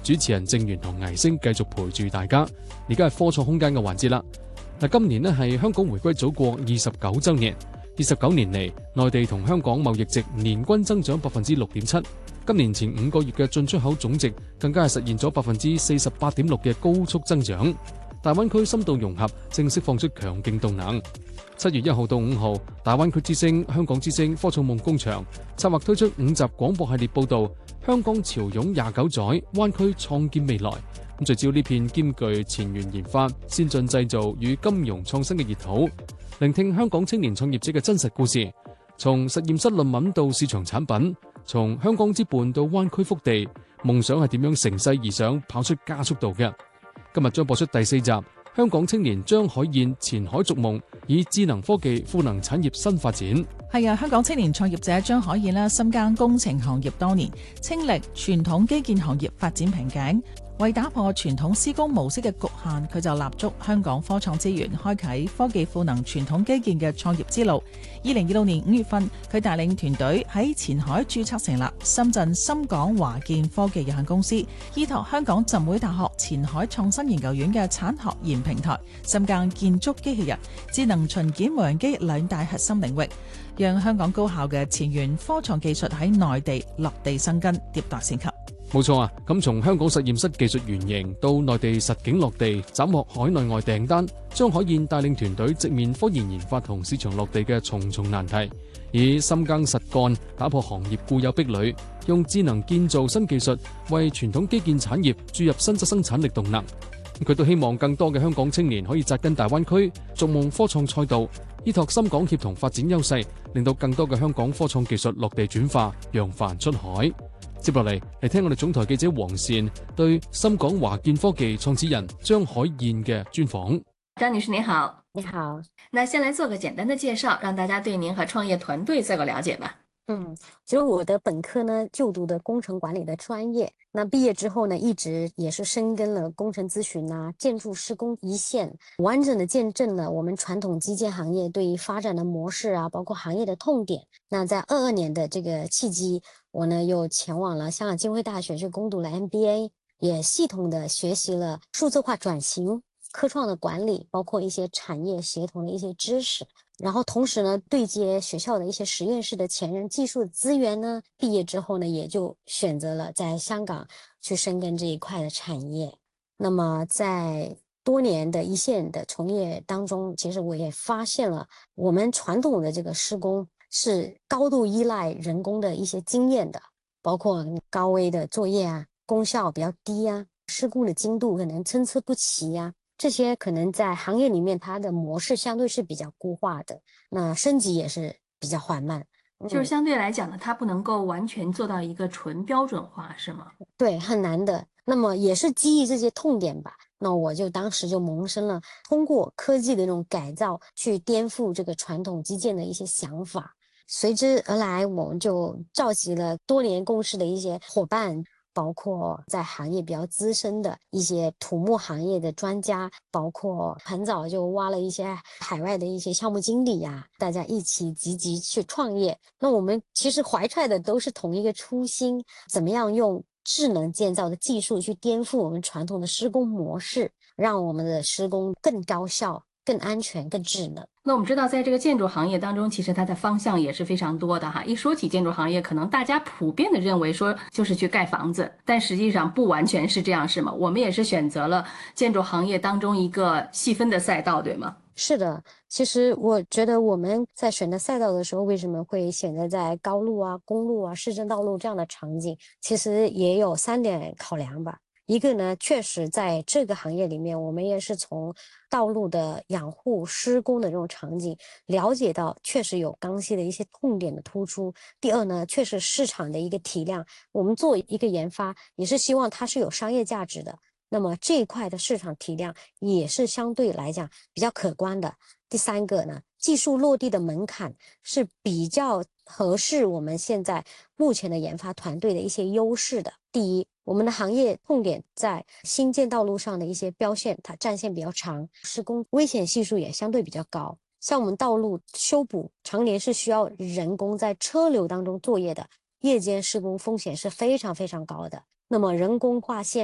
主持人正源同倪星繼續陪住大家。而家係科創空間嘅環節啦。今年呢係香港回歸祖國29週年，29年嚟，內地同香港貿易值年均增長6.7%。今年前5個月嘅進出口總值更加係實現咗48.6%嘅高速增長。大灣區深度融合正釋放出強勁動能。7月1號到5號，大灣區之聲、香港之聲、科創夢工場策劃推出5集廣播系列報導香港潮湧29載，灣區創建未來。聚焦呢片兼具前沿研發、先進製造與金融創新嘅熱土，聆聽香港青年創業者嘅真實故事，從實驗室論文到市場產品，從香港之伴到灣區腹地，夢想係點樣乘勢而上，跑出加速度嘅。今日將播出第4集，香港青年張海燕前海逐夢，以智能科技賦能產業新發展。 係啊，香港青年創業者張海燕啦，深耕工程行業多年，傾力傳統基建行業發展瓶頸。為打破傳統施工模式嘅局限，佢就立足香港科創資源，開啟科技賦能傳統基建嘅創業之路。2026年5月份，佢帶領團隊喺前海註冊成立深圳深港華建科技有限公司，依託香港浸會大學前海創新研究院嘅產學研平台，深耕建築機器人、智能巡檢無人機兩大核心領域，讓香港高效嘅前沿科創技術喺內地落地生根，迭代升級。 冇錯啊！咁從香港實驗室技術原型到內地實景落地，斬獲海內外訂單，張海燕帶領團隊直面科研研發同市場落地嘅重重難題，以深耕實幹打破行業固有壁壘，用智能建造新技術為傳統基建產業注入新質生產力動能。佢都希望更多嘅香港青年可以扎根大灣區，逐夢科創賽道，依託深港協同發展優勢，令到更多嘅香港科創技術落地轉化，揚帆出海。接落嚟聽我哋總台記者黃善對深港華建科技創始人張海燕嘅專訪。 張女士您好。 你好。 那先來做個簡單的介紹，讓大家對您和創業團隊做個了解吧。 其實我的本科呢就讀的工程管理的專業，那畢業之後呢一直也是深耕了工程諮詢啊、建築施工一線，完整的見證了我們傳統基建行業對於發展的模式啊，包括行業的痛點。那在22年的這個契機，我呢又前往了香港浸會大學去攻讀了 MBA， 也系統的學習了數字化轉型、科創的管理，包括一些產業協同的一些知識。然後同時呢對接學校的一些實驗室的前人技術資源呢，畢業之後呢也就選擇了在香港去深耕這一塊的產業。那麼在多年的一線的從業當中，其實我也發現了我們傳統的這個施工是高度依賴人工的一些經驗的，包括高危的作業啊，功效比較低啊，施工的精度可能參差不齊啊，這些可能在行業裏面它的模式相對是比較固化的，那升級也是比較緩慢。 就是相對來講呢，它不能夠完全做到一個純標準化，是嗎？ 對，很難的。那麼也是基於這些痛點吧，那我就當時就萌生了通過科技的那種改造去顛覆這個傳統基建的一些想法。隨之而來，我們就召集了多年共事的一些夥伴，包括在行業比較資深的一些土木行業的專家，包括很早就挖了一些海外的一些項目經理呀，大家一起積極去創業。那我們其實懷揣的都是同一個初心，怎麼樣用智能建造的技術去顛覆我們傳統的施工模式，讓我們的施工更高效、更安全、更智能。 那我們知道在這個建築行業當中，其實它的方向也是非常多的哈。一說起建築行業，可能大家普遍的認為說就是去蓋房子，但實際上不完全是這樣，是嗎？我們也是選擇了建築行業當中一個細分的賽道，對嗎？ 是的，其實我覺得我們在選擇賽道的時候，為什麼會選擇在高路啊、公路啊、市政道路這樣的場景，其實也有3點考量吧。一個呢，確實在這個行業裡面，我們也是從道路的養護施工的這種場景了解到確實有鋼系的一些痛點的突出。第二呢，確實市場的一個體量，我們做一個研發也是希望它是有商業價值的，那麼這一塊的市場體量也是相對來講比較可觀的。第三個呢，技術落地的門檻是比較合適我們現在目前的研發團隊的一些優勢的。第一，我們的行業痛點在新建道路上的一些標線，它戰線比較長，施工危險係數也相對比較高。像我們道路修補常年是需要人工在車流當中作業的，夜間施工風險是非常非常高的。那麼人工掛線